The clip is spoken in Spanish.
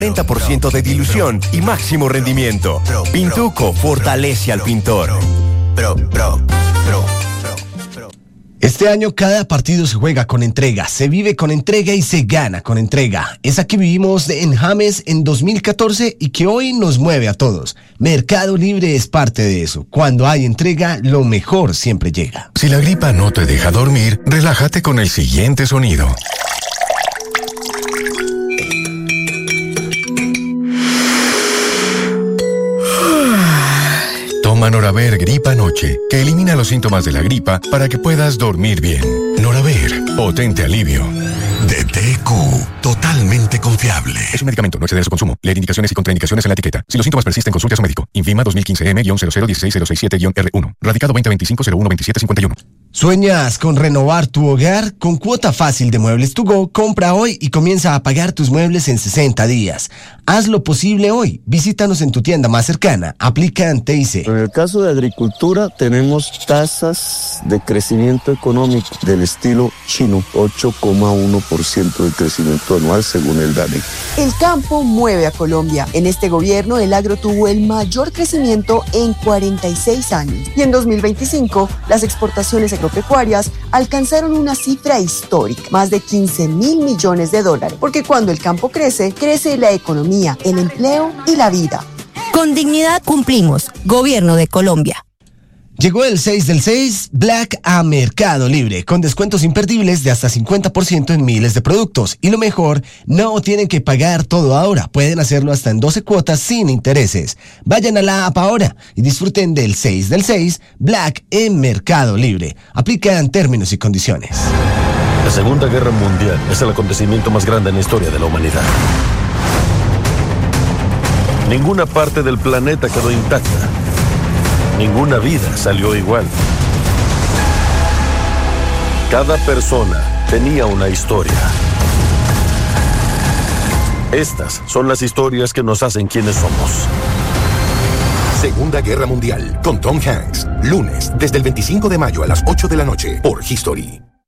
40% de dilución y máximo rendimiento. Pintuco fortalece al pintor. Este año cada partido se juega con entrega, se vive con entrega y se gana con entrega. Esa que vivimos en James en 2014 y que hoy nos mueve a todos. Mercado Libre es parte de eso. Cuando hay entrega, lo mejor siempre llega. Si la gripa no te deja dormir, relájate con el siguiente sonido. Toma Noraver Gripa Noche, que elimina los síntomas de la gripa para que puedas dormir bien. Noraver, potente alivio. De TQ, totalmente confiable. Es un medicamento, no excede de su consumo. Leer indicaciones y contraindicaciones en la etiqueta. Si los síntomas persisten, consulte a su médico. Infima 2015M-0016067-R1. Radicado 2025-012751. ¿Sueñas con renovar tu hogar? Con cuota fácil de Muebles To Go, compra hoy y comienza a pagar tus muebles en 60 días. Haz lo posible hoy. Visítanos en tu tienda más cercana. Aplica en TIC. En el caso de agricultura, tenemos tasas de crecimiento económico del estilo chino, 8,1% de crecimiento anual según el DANE. El campo mueve a Colombia. En este gobierno, el agro tuvo el mayor crecimiento en 46 años. Y en 2025, las exportaciones agropecuarias alcanzaron una cifra histórica, más de 15.000 millones de dólares. Porque cuando el campo crece, crece la economía, el empleo y la vida. Con dignidad cumplimos. Gobierno de Colombia. Llegó el 6 del 6 Black a Mercado Libre, con descuentos imperdibles de hasta 50% en miles de productos. Y lo mejor, no tienen que pagar todo ahora, pueden hacerlo hasta en 12 cuotas sin intereses. Vayan a la app ahora y disfruten del 6 del 6 Black en Mercado Libre. Aplican términos y condiciones. La Segunda Guerra Mundial es el acontecimiento más grande en la historia de la humanidad. Ninguna parte del planeta quedó intacta. Ninguna vida salió igual. Cada persona tenía una historia. Estas son las historias que nos hacen quienes somos. Segunda Guerra Mundial, con Tom Hanks. Lunes, desde el 25 de mayo a las 8 de la noche, por History.